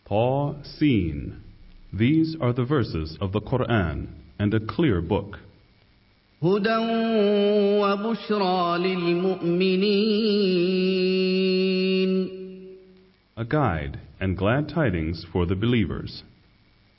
Seen. These are the verses of the Quran and a clear book. هدى وبشرى للمؤمنين. A guide and glad tidings for the believers.